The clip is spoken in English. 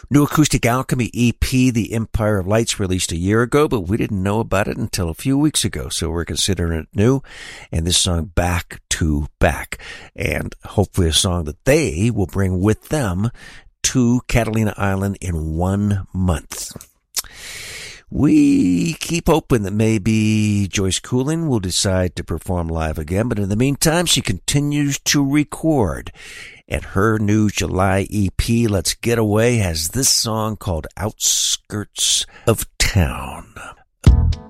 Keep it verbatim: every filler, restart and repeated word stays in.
New Acoustic Alchemy E P, The Empire of Lights, released a year ago, but we didn't know about it until a few weeks ago, so we're considering it new. And this song, Back to Back, and hopefully a song that they will bring with them to Catalina Island in one month. We keep hoping that maybe Joyce Cooling will decide to perform live again, but in the meantime, she continues to record. And her new July E P, Let's Get Away, has this song called Outskirts of Town.